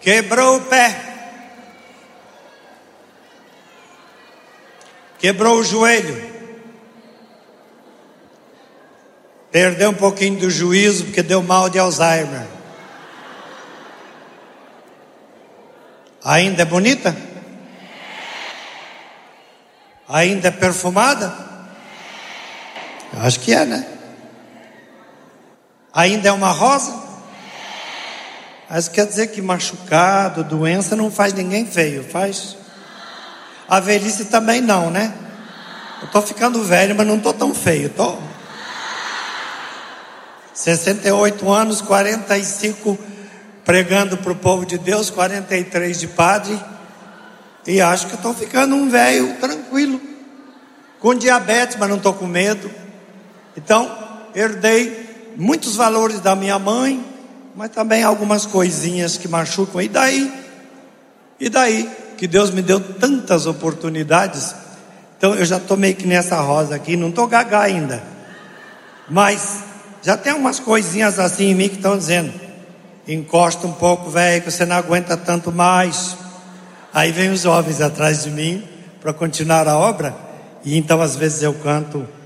Quebrou o pé. Quebrou o joelho. Perdeu um pouquinho do juízo porque deu mal de Alzheimer. Ainda é bonita? Ainda é perfumada? Eu acho que é, né? Ainda é uma rosa? Mas quer dizer que machucado, doença não faz ninguém feio, faz? A velhice também não, né? Eu tô ficando velho, mas não tô tão feio, tô. 68 anos, 45 pregando para o povo de Deus, 43 de padre. E acho que estou ficando um velho tranquilo, com diabetes, mas não estou com medo. Então, herdei muitos valores da minha mãe, mas também algumas coisinhas que machucam. E daí? E daí? Que Deus me deu tantas oportunidades. Então eu já estou meio que nessa rosa aqui, não estou gaga ainda. Mas já tem umas coisinhas assim em mim que estão dizendo: encosta um pouco, velho, que você não aguenta tanto mais. Aí vem os jovens atrás de mim para continuar a obra. E então às vezes eu canto